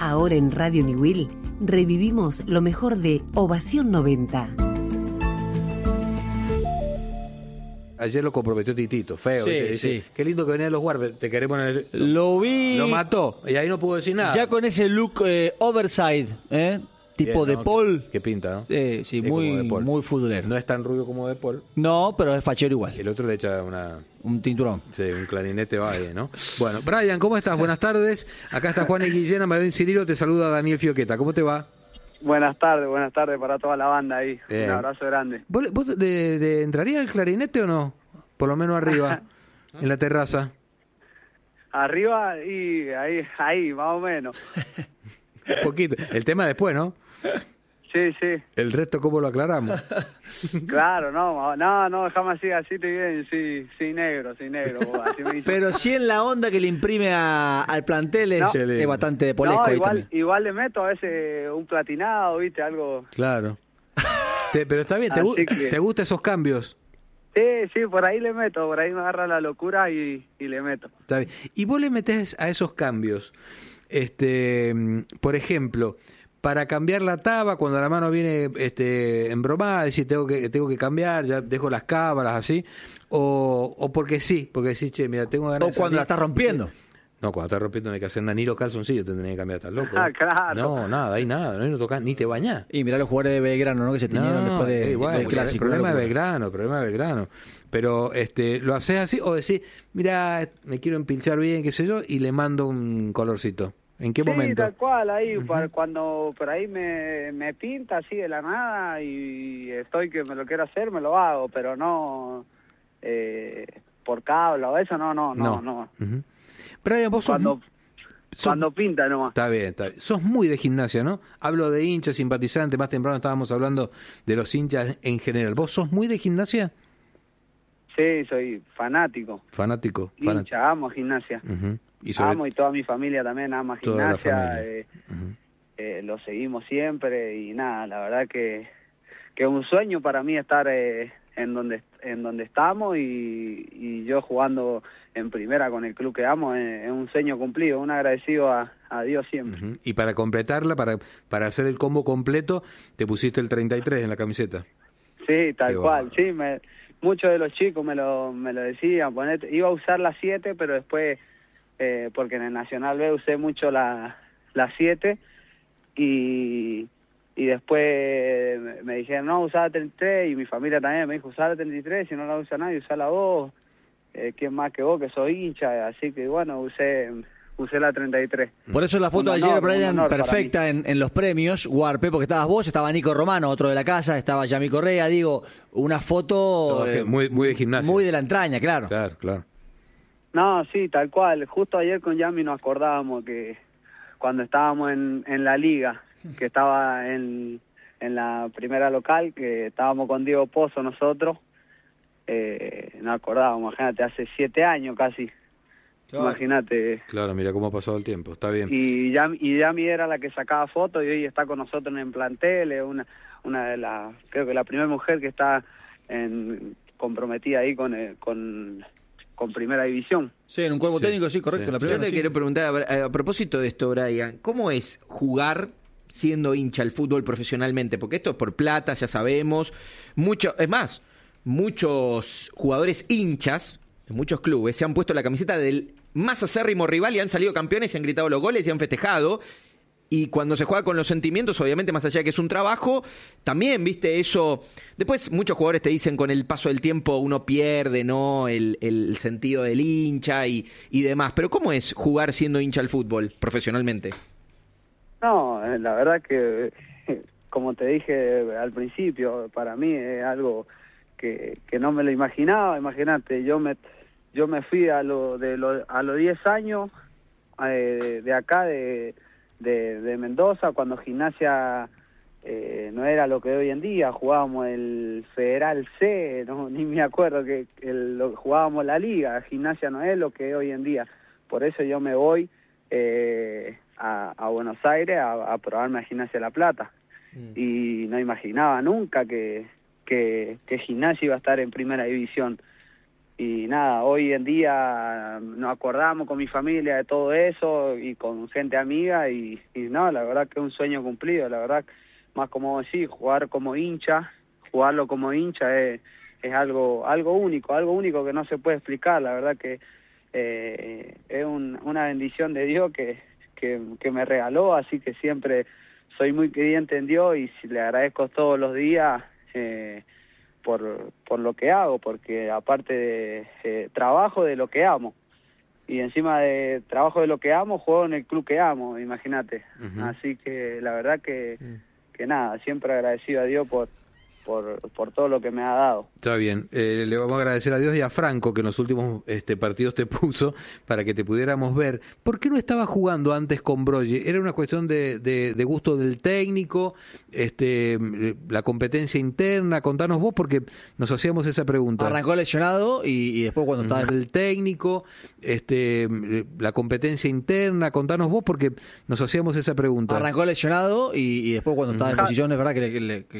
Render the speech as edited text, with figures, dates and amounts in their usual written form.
Ahora en Radio Niwil revivimos lo mejor de Ovación 90. Ayer lo comprometió Titito, feo. Sí, Dice, sí. Qué lindo que venían los Warber, te queremos en el... Lo vi. Lo mató, y ahí no pudo decir nada. Ya con ese look overside, tipo Bien, de ¿no? Paul. Qué pinta, ¿no? Sí, Es muy, como De Paul. muy futbolero. No es tan rubio como De Paul. No, pero es fachero igual. El otro le echa Un cinturón. sí, un clarinete va ahí, ¿no? Bueno, Brian, ¿cómo estás? Buenas tardes. Acá está Juan y Guillena, Madrid Cirilo, te saluda Daniel Fioqueta. ¿Cómo te va? Buenas tardes para toda la banda ahí. Un abrazo grande. ¿Vos entrarías al clarinete o no? Por lo menos arriba, en la terraza. Arriba y ahí, más o menos. Un poquito. El tema después, ¿no? Sí, sí. El resto, ¿cómo lo aclaramos? Claro, no, déjame así estoy bien, sí, negro. Así me dice. Pero sí en la onda que le imprime al plantel es bastante de polesco ahí también. igual le meto a veces un platinado, ¿viste? Algo. Claro. Pero está bien, ¿te gustan esos cambios? Sí, por ahí le meto, por ahí me agarra la locura y le meto. Está bien. Y vos le metés a esos cambios, por ejemplo, para cambiar la taba cuando la mano viene embromada, decir tengo que cambiar, ya dejo las cámaras así, o porque decís, che, mira, tengo ganas O cuando la estás rompiendo. No, cuando estás rompiendo no hay que hacer nada, ni los calzoncillos tendrían que cambiar, estás loco. Claro. No, nada, no tocas, ni te bañás. Y mirá los jugadores de Belgrano, ¿no? Que se teñieron después del clásico. El problema de Belgrano. Pero lo haces así o decís, mira, me quiero empilchar bien, qué sé yo, y le mando un colorcito. ¿En qué momento? Sí, tal cual, ahí, cuando por ahí me pinta así de la nada y estoy que me lo quiero hacer, me lo hago, pero no por cable o eso, no. Uh-huh. Brian, vos cuando pinta nomás. Está bien. Sos muy de gimnasia, ¿no? Hablo de hinchas, simpatizantes, más temprano estábamos hablando de los hinchas en general. ¿Vos sos muy de gimnasia? Sí, soy fanático. Hincha, amo gimnasia. Uh-huh. Amo y toda mi familia también ama gimnasia. Uh-huh. Lo seguimos siempre y nada, la verdad que es un sueño para mí estar en donde estamos y yo jugando en primera con el club que amo es un sueño cumplido, un agradecido a Dios siempre. Uh-huh. Y para completarla, para hacer el combo completo, te pusiste el 33 en la camiseta. Sí, tal cual, sí, muchos de los chicos me lo decían, iba a usar la 7, pero después, porque en el Nacional B usé mucho la 7 y después me dijeron, no, usá la 33, y mi familia también me dijo, usá la 33, si no la usa nadie, usá la vos, ¿quién más que vos, que sos hincha? Así que bueno, usé la 33. Por eso la foto de ayer, Brian, perfecta en los premios, Warpe, porque estabas vos, estaba Nico Romano, otro de la casa, estaba Yami Correa, una foto muy de gimnasia. Muy de la entraña, claro. Claro. No, sí, tal cual. Justo ayer con Yami nos acordábamos que cuando estábamos en la liga, que estaba en la primera local, que estábamos con Diego Pozo nosotros, nos acordábamos, imagínate, hace 7 años casi. Claro. Imagínate. Claro, mira cómo ha pasado el tiempo, está bien. Y Yami era la que sacaba fotos y hoy está con nosotros en el plantel, es una de las, creo que la primera mujer que está comprometida ahí con primera división. Sí, en un cuerpo técnico, sí, correcto. Sí. La primera, Yo te quiero preguntar, a propósito de esto, Brian, ¿cómo es jugar siendo hincha al fútbol profesionalmente? Porque esto es por plata, ya sabemos. Muchos jugadores hinchas en muchos clubes se han puesto la camiseta del más acérrimo rival y han salido campeones y han gritado los goles y han festejado. Y cuando se juega con los sentimientos, obviamente, más allá de que es un trabajo, también, viste, eso... Después muchos jugadores te dicen con el paso del tiempo uno pierde, ¿no? El sentido del hincha y demás. Pero ¿cómo es jugar siendo hincha al fútbol profesionalmente? No, la verdad que, como te dije al principio, para mí es algo que no me lo imaginaba. Imagínate, yo me fui a los 10 años de acá, de Mendoza, cuando Gimnasia no era lo que hoy en día, jugábamos el Federal C, no, ni me acuerdo que jugábamos la Liga. Gimnasia no es lo que es hoy en día, por eso yo me voy a Buenos Aires a probarme a Gimnasia La Plata. Y no imaginaba nunca que Gimnasia iba a estar en primera división. y nada, hoy en día nos acordamos con mi familia de todo eso y con gente amiga y no, la verdad que es un sueño cumplido, la verdad, más como decir, jugarlo como hincha es algo único que no se puede explicar, la verdad que es una bendición de Dios que me regaló, así que siempre soy muy creyente en Dios y le agradezco todos los días por lo que hago, porque aparte de trabajo de lo que amo, y encima de trabajo de lo que amo, juego en el club que amo, imagínate. Así que la verdad que nada, siempre agradecido a Dios por todo lo que me ha dado. Está bien, le vamos a agradecer a Dios y a Franco que en los últimos partidos te puso para que te pudiéramos ver. ¿Por qué no estabas jugando antes con Brogy? ¿Era una cuestión de gusto del técnico, la competencia interna? Contanos vos porque nos hacíamos esa pregunta. Arrancó lesionado y después cuando estaba... El técnico, la competencia interna, contanos vos porque nos hacíamos esa pregunta. Arrancó lesionado y después cuando estaba en posición, es verdad que